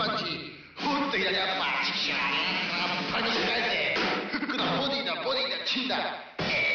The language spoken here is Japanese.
パンチ。ふっと左がバチシャーパンチ返せ。フックだ、ボディだ、ボディだ、チンだ。